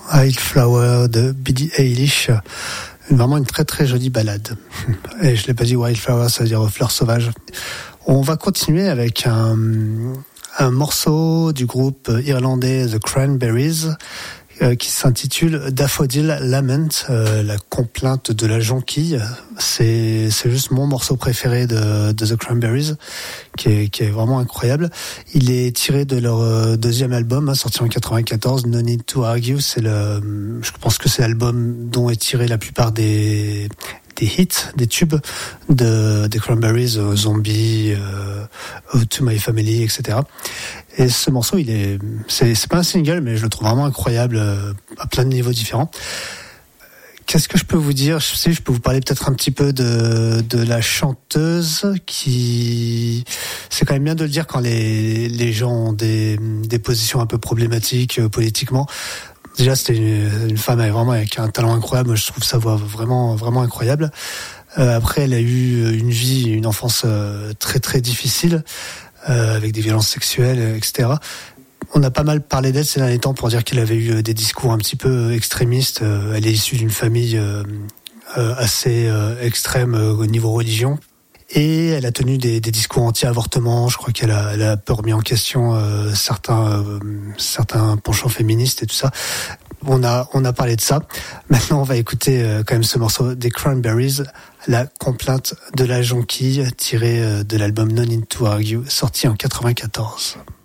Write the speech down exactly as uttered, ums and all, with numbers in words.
Wildflower de Billie Eilish. Vraiment une très très jolie ballade. Et je l'ai pas dit Wildflower, ça veut dire fleur sauvage. On va continuer avec un, un morceau du groupe irlandais The Cranberries euh, qui s'intitule Daffodil Lament, euh, la complainte de la jonquille. C'est, c'est juste mon morceau préféré de, de The Cranberries, qui est, qui est vraiment incroyable. Il est tiré de leur euh, deuxième album, hein, sorti en quatre-vingt-quatorze, No Need to Argue. C'est le, je pense que c'est l'album dont est tiré la plupart des des hits, des tubes de des Cranberries, euh, Zombie, euh, To My Family, et cetera. Et ce morceau, il est, c'est, c'est pas un single, mais je le trouve vraiment incroyable euh, à plein de niveaux différents. Qu'est-ce que je peux vous dire ? Je sais, je peux vous parler peut-être un petit peu de de la chanteuse qui, c'est quand même bien de le dire quand les les gens ont des des positions un peu problématiques euh, politiquement. Déjà, c'était une, une femme avec vraiment avec un talent incroyable. Je trouve sa voix vraiment vraiment incroyable. Euh, après, elle a eu une vie, une enfance euh, très très difficile euh, avec des violences sexuelles, et cetera. On a pas mal parlé d'elle ces derniers temps pour dire qu'elle avait eu des discours un petit peu extrémistes. Euh, elle est issue d'une famille euh, euh, assez euh, extrême euh, au niveau religion. Et elle a tenu des, des discours anti-avortement. Je crois qu'elle a, elle a un peu remis en question euh, certains, euh, certains penchants féministes et tout ça. On a, on a parlé de ça. Maintenant, on va écouter euh, quand même ce morceau des Cranberries, la complainte de la jonquille, tiré euh, de l'album No Need to Argue, sorti en quatre-vingt-quatorze.